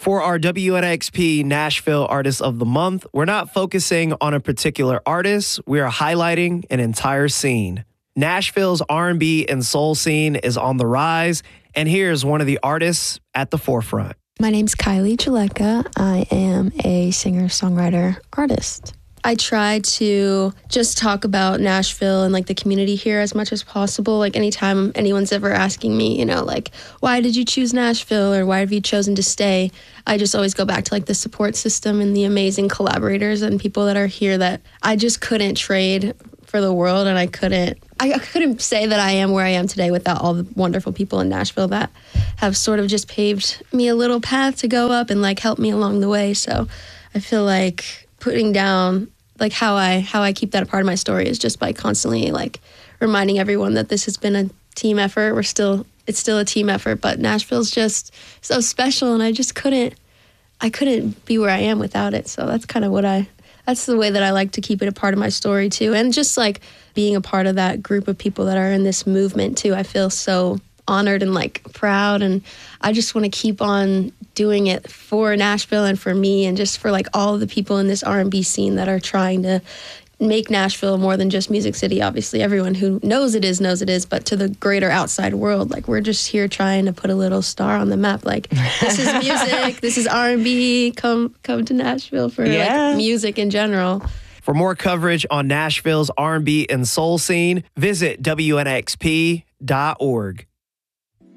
For our WNXP Nashville Artist of the Month, we're not focusing on a particular artist. We are highlighting an entire scene. Nashville's R&B and soul scene is on the rise, and here's one of the artists at the forefront. My name's Kylie Jaleka. I am a singer-songwriter artist. I try to just talk about Nashville and like the community here as much as possible. Like anytime anyone's ever asking me, you know, like, why did you choose Nashville or why have you chosen to stay? I just always go back to like the support system and the amazing collaborators and people that are here that I just couldn't trade for the world. And I couldn't say that I am where I am today without all the wonderful people in Nashville that have sort of just paved me a little path to go up and like help me along the way. So I feel like putting down like how I keep that a part of my story is just by constantly like reminding everyone that this has been a team effort. It's still a team effort, but Nashville's just so special, and I couldn't be where I am without it. So that's kind of that's the way that I like to keep it a part of my story too. And just like being a part of that group of people that are in this movement too, I feel so honored and like proud, and I just want to keep on doing it for Nashville and for me and just for like all of the people in this R&B scene that are trying to make Nashville more than just Music City. Obviously everyone who knows it is, but to the greater outside world, like we're just here trying to put a little star on the map. Like this is music, this is R&B, come to Nashville for like music in general. For more coverage on Nashville's R&B and soul scene, visit WNXP.org.